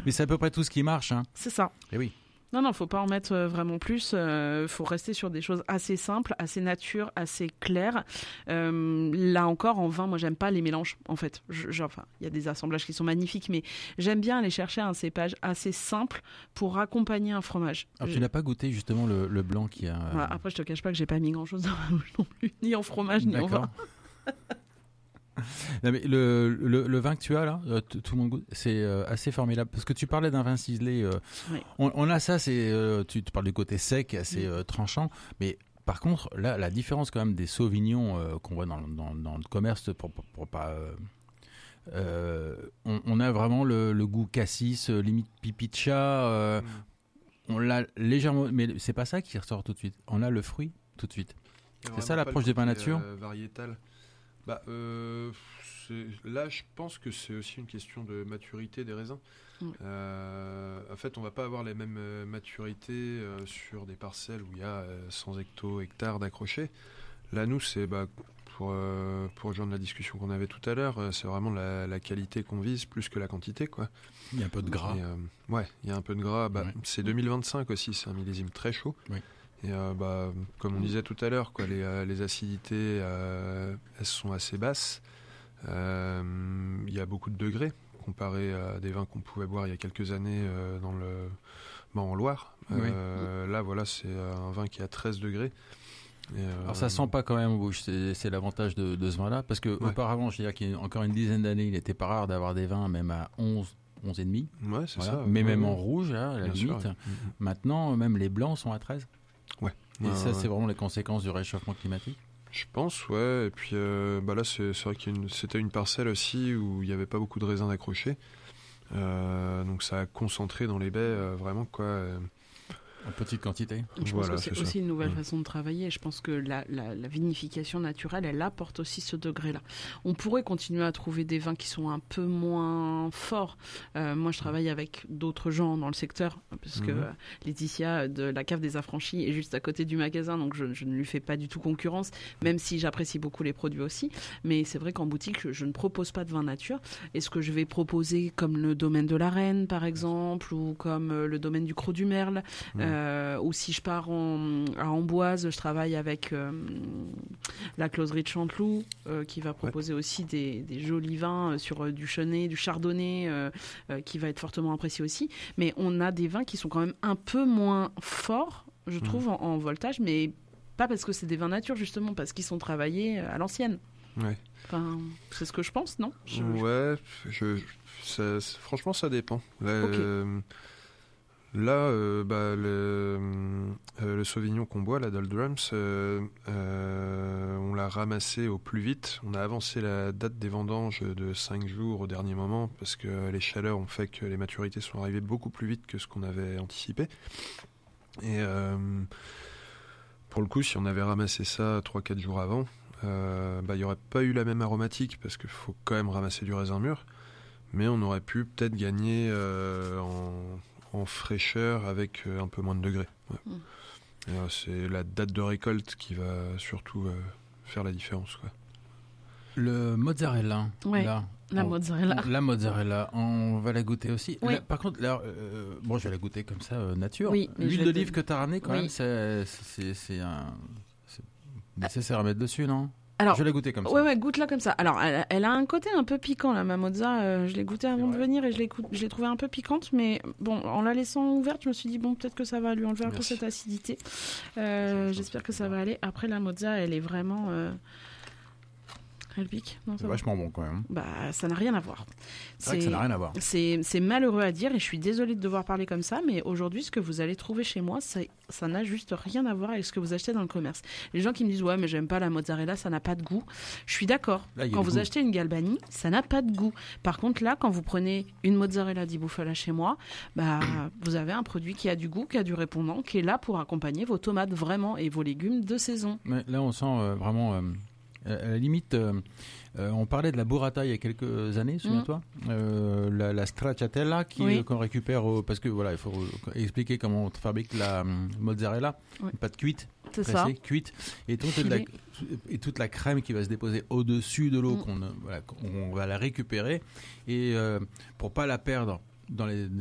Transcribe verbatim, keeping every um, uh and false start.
Mais c'est à peu près tout ce qui marche. Hein. C'est ça. Et oui. Non, non, faut pas en mettre euh, vraiment plus. Il euh, faut rester sur des choses assez simples, assez nature, assez claires. Euh, là encore, en vin, moi, j'aime pas les mélanges, en fait. Je, je, enfin, il y a des assemblages qui sont magnifiques, mais j'aime bien aller chercher un cépage assez simple pour accompagner un fromage. Alors, je... tu n'as pas goûté justement le, le blanc qui a... Voilà, après, je te cache pas que j'ai pas mis grand-chose dans ma bouche non plus, ni en fromage, ni D'accord. en vin. Non, mais le, le, le vin que tu as là, euh, t- tout le monde goûte, c'est euh, assez formidable parce que tu parlais d'un vin ciselé. Euh, Oui. on, on a ça, c'est euh, tu, tu parles du côté sec, assez Mm. euh, tranchant, mais par contre, là, la différence quand même des sauvignons euh, qu'on voit dans, dans, dans le commerce, pour, pour, pour pas, euh, euh, on, on a vraiment le, le goût cassis, euh, limite pipi de chat. Euh, Mm. On l'a légèrement, mais c'est pas ça qui ressort tout de suite. On a le fruit tout de suite. Il y a C'est ça vraiment l'approche pas le des vins côté, nature euh, variétal. Bah, euh, c'est- là, je pense que c'est aussi une question de maturité des raisins. Mm. Euh, en fait, on va pas avoir les mêmes euh, maturités euh, sur des parcelles où il y a euh, cent hecto, hectares d'accrochés. Là, nous, c'est bah, pour, euh, pour rejoindre la discussion qu'on avait tout à l'heure, euh, c'est vraiment la, la qualité qu'on vise plus que la quantité, quoi. Il y a un peu de gras. Et, euh, ouais, il y a un peu de gras. Bah, Ouais. C'est deux mille vingt-cinq aussi, c'est un millésime très chaud. Oui. Et euh, bah, comme on disait tout à l'heure, quoi, les, euh, les acidités, euh, elles sont assez basses. Euh, Il y a beaucoup de degrés comparé à des vins qu'on pouvait boire il y a quelques années euh, dans le, bah, en Loire. Euh, Là, voilà, c'est un vin qui a treize degrés. Et, euh, Alors ça sent pas quand même en bouche, c'est, c'est l'avantage de, de ce vin-là, parce que Ouais. auparavant, je veux dire qu'il y a encore une dizaine d'années, il n'était pas rare d'avoir des vins même à onze, onze et demi, Ouais, c'est voilà. ça. mais ouais, même ouais. en rouge, là, à la Bien sûr, limite. ouais. Mhm. Maintenant, même les blancs sont à treize. Ouais. Et Ouais, ça, ouais. c'est vraiment les conséquences du réchauffement climatique. Je pense, ouais. Et puis euh, bah là, c'est, c'est vrai que c'était une parcelle aussi où il n'y avait pas beaucoup de raisins d'accrocher. Euh, donc ça a concentré dans les baies euh, vraiment quoi. euh, En petite quantité. Je Voilà, pense que c'est, c'est aussi ça. une nouvelle Mm. façon de travailler. Je pense que la, la, la vinification naturelle, elle apporte aussi ce degré-là. On pourrait continuer à trouver des vins qui sont un peu moins forts. Euh, moi, je travaille avec d'autres gens dans le secteur, parce que Mhm. euh, Laetitia de la Cave des Affranchis est juste à côté du magasin, donc je, je ne lui fais pas du tout concurrence, même si j'apprécie beaucoup les produits aussi. Mais c'est vrai qu'en boutique, je, je ne propose pas de vin nature. Et ce que je vais proposer, comme le domaine de la Reine, par exemple, ou comme euh, le domaine du Crot du Merle, Mhm. euh, ou si je pars en, à Amboise, je travaille avec euh, la closerie de Chanteloup, euh, qui va proposer aussi des, des jolis vins euh, sur euh, du Chenet, du Chardonnay, euh, euh, qui va être fortement apprécié aussi. Mais on a des vins qui sont quand même un peu moins forts, je trouve, en, en voltage, mais pas parce que c'est des vins nature, justement, parce qu'ils sont travaillés à l'ancienne. Ouais. Enfin, c'est ce que je pense, non? Je- Ouais, je, je- ça- ça- franchement, ça dépend. Là, Ok. euh, là, euh, bah, le, euh, le Sauvignon qu'on boit, la Doldrums, euh, euh, on l'a ramassé au plus vite. On a avancé la date des vendanges de cinq jours au dernier moment parce que les chaleurs ont fait que les maturités sont arrivées beaucoup plus vite que ce qu'on avait anticipé. Et euh, pour le coup, si on avait ramassé ça trois quatre jours avant, euh, bah, il n'y aurait pas eu la même aromatique parce qu'il faut quand même ramasser du raisin mûr, mais on aurait pu peut-être gagner euh, en, en fraîcheur avec euh, un peu moins de degrés. Ouais. Mm. Et, euh, c'est la date de récolte qui va surtout euh, faire la différence, quoi. Le mozzarella, Ouais, là, La on- mozzarella. la mozzarella, on va la goûter aussi. Oui. Là, par contre, là, euh, bon, je vais la goûter comme ça, euh, nature. Oui, mais je L'huile vais d'olive te- que tu as ramenée, quand Oui. même, c'est, c'est, c'est un... C'est nécessaire à mettre dessus, non? Alors, Je vais la goûter comme ça. ouais, ouais, goûte-la comme ça. Alors, elle, elle a un côté un peu piquant, la mamozza. Euh, je l'ai goûtée avant de vrai venir et je l'ai, cou- je l'ai trouvée un peu piquante. Mais bon, en la laissant ouverte, je me suis dit, bon, peut-être que ça va lui enlever un peu Merci. cette acidité. Euh, j'espère que ça va aller. Après, la mozza, elle est vraiment... euh, Elle pique? Non, C'est ça va. vachement bon, quand même. Bah, ça n'a rien à voir. C'est vrai que ça n'a rien à voir. C'est, c'est malheureux à dire et je suis désolée de devoir parler comme ça, mais aujourd'hui, ce que vous allez trouver chez moi, ça, ça n'a juste rien à voir avec ce que vous achetez dans le commerce. Les gens qui me disent « Ouais, mais j'aime pas la mozzarella, ça n'a pas de goût », je suis d'accord. Là, il y a Quand du vous goût. achetez une Galbani, ça n'a pas de goût. Par contre, là, quand vous prenez une mozzarella di bufala chez moi, bah, vous avez un produit qui a du goût, qui a du répondant, qui est là pour accompagner vos tomates vraiment et vos légumes de saison. Mais là, on sent euh, vraiment... euh, à la limite, euh, euh, on parlait de la burrata il y a quelques années, souviens-toi, euh, la, la stracciatella qui, Oui. euh, qu'on récupère au, parce que voilà, il faut euh, expliquer comment on fabrique la hum, mozzarella, Oui. une pâte cuite, C'est ça. pressée, cuite, et toute, la, Filée. et toute la crème qui va se déposer au-dessus de l'eau, Mm. qu'on, euh, voilà, qu'on va la récupérer, et euh, pour pas la perdre dans les